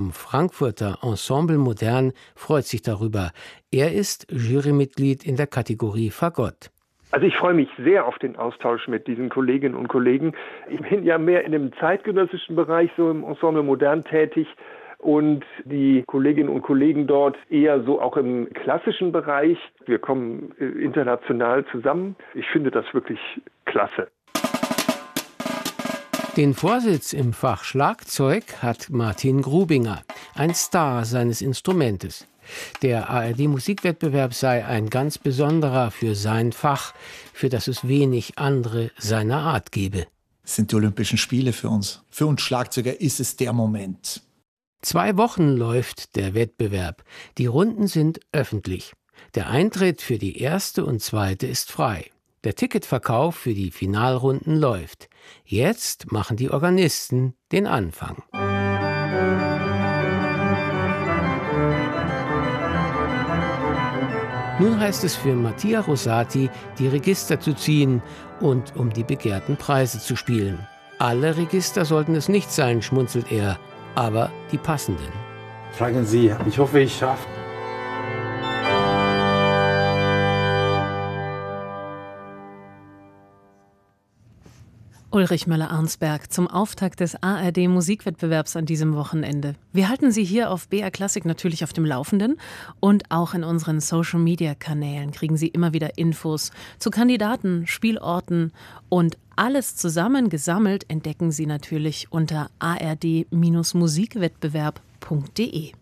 vom Frankfurter Ensemble Modern freut sich darüber. Er ist Jurymitglied in der Kategorie Fagott. Also ich freue mich sehr auf den Austausch mit diesen Kolleginnen und Kollegen. Ich bin ja mehr in dem zeitgenössischen Bereich, so im Ensemble Modern tätig. Und die Kolleginnen und Kollegen dort eher so auch im klassischen Bereich. Wir kommen international zusammen. Ich finde das wirklich klasse. Den Vorsitz im Fach Schlagzeug hat Martin Grubinger, ein Star seines Instrumentes. Der ARD-Musikwettbewerb sei ein ganz besonderer für sein Fach, für das es wenig andere seiner Art gebe. Es sind die Olympischen Spiele für uns. Für uns Schlagzeuger ist es der Moment. 2 Wochen läuft der Wettbewerb. Die Runden sind öffentlich. Der Eintritt für die erste und zweite ist frei. Der Ticketverkauf für die Finalrunden läuft. Jetzt machen die Organisten den Anfang. Nun heißt es für Mattia Rosati, die Register zu ziehen und um die begehrten Preise zu spielen. Alle Register sollten es nicht sein, schmunzelt er, aber die passenden. Fragen Sie, ich hoffe, ich schaffe. Ulrich Möller-Arnsberg zum Auftakt des ARD-Musikwettbewerbs an diesem Wochenende. Wir halten Sie hier auf BR Classic natürlich auf dem Laufenden und auch in unseren Social-Media-Kanälen kriegen Sie immer wieder Infos zu Kandidaten, Spielorten und alles zusammen gesammelt entdecken Sie natürlich unter ard-musikwettbewerb.de.